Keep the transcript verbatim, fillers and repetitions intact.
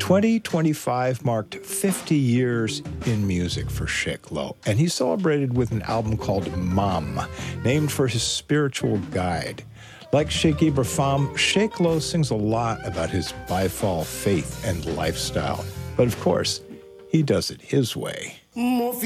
twenty twenty-five marked fifty years in music for Sheikh Lo, and he celebrated with an album called Mam, named for his spiritual guide. Like Sheikh Ibrahim, Sheikh Lo sings a lot about his Baifal faith and lifestyle, but of course, he does it his way.